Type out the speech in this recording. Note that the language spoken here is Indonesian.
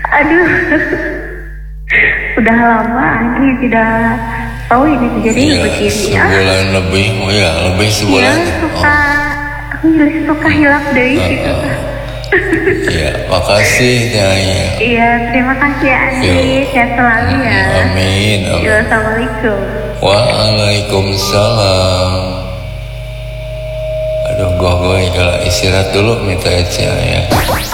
Aduh, udah lama ini tidak tahu ini terjadi begini ya. Sebulan lebih, oh ya lebih sebulan. Iya, suka, aku jadi suka hilap deh gitu. Iya, makasih Nyai. Iya, terima kasih ya Andi, sehat selalu ya. Amin. Iya, assalamualaikum. Waalaikumsalam. Aduh, gue kalau istirahat dulu minta aja ya.